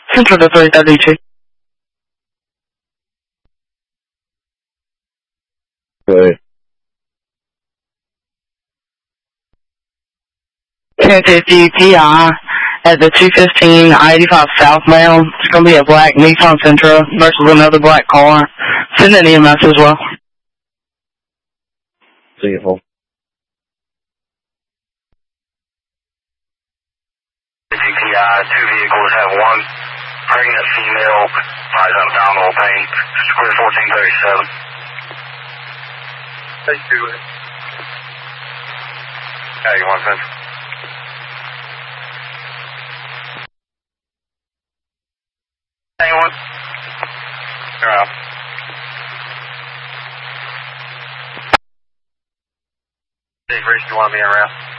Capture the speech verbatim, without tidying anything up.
Central to three thirty-two. Good. ten fifty P I at the two fifteen I eighty-five southbound. It's going to be a black Nissan Sentra versus another black car. Send an E M S as well. Beautiful. G P I, two vehicles have one pregnant female, eyes on abdominal pain, square fourteen thirty-seven. Let's do it. How you want, Vince? Anyone? You're out. Hey, Grace, you want me around?